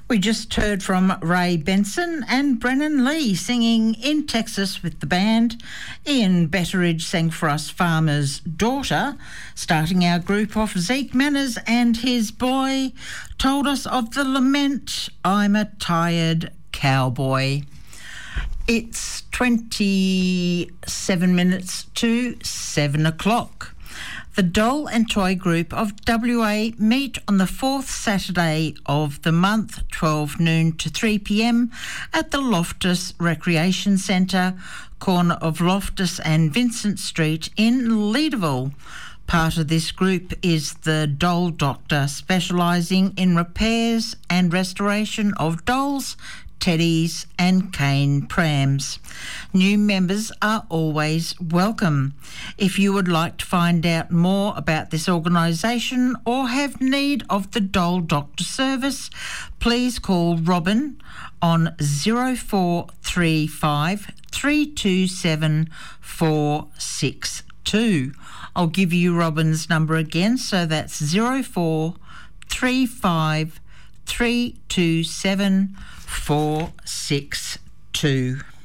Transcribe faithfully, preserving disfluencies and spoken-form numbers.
We just heard from Ray Benson and Brennan Lee singing In Texas with the band. Ian Betteridge sang for us Farmer's Daughter. Starting our group off, Zeke Manners and his boy told us of the lament, I'm a Tired Cowboy. It's twenty-seven minutes to seven o'clock. The Doll and Toy Group of W A meet on the fourth Saturday of the month, twelve noon to three p m at the Loftus Recreation Centre, corner of Loftus and Vincent Street in Leederville. Part of this group is the Doll Doctor, specialising in repairs and restoration of dolls, teddies and cane prams. New members are always welcome. If you would like to find out more about this organisation or have need of the Doll Doctor service, please call Robin on zero four three five, three two seven, four six two. I'll give you Robin's number again, so that's zero four three five, three two seven, four six two.